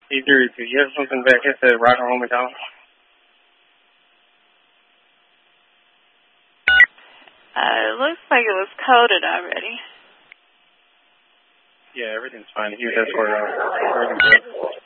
832. You have something back here that Rock and Roll McDonald? It looks like it was coded already. Yeah, everything's fine. You just for everything's good.